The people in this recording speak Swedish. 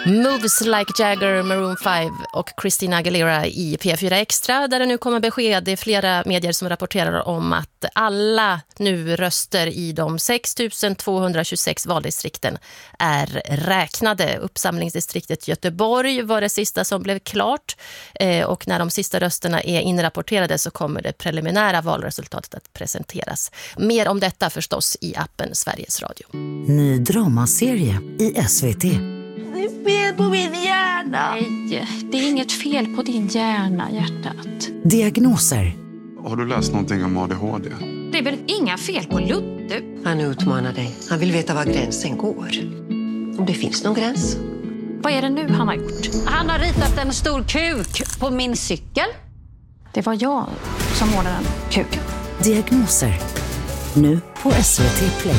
Moves Like Jagger, Maroon 5 och Christina Aguilera i P4 Extra, där det nu kommer besked. Det är flera medier som rapporterar om att alla nu röster i de 6 226 valdistrikten är räknade. Uppsamlingsdistriktet Göteborg var det sista som blev klart, och när de sista rösterna är inrapporterade så kommer det preliminära valresultatet att presenteras. Mer om detta förstås i appen Sveriges Radio. Ny dramaserie i SVT. Det är fel på min hjärna. Nej, det är inget fel på din hjärna, hjärtat. Diagnoser. Har du läst någonting om ADHD? Det är väl inga fel på Ludde? Han utmanar dig. Han vill veta var gränsen går. Om det finns någon gräns. Vad är det nu han har gjort? Han har ritat en stor kuk på min cykel. Det var jag som målade den kuken. Diagnoser. Nu på SVT Play.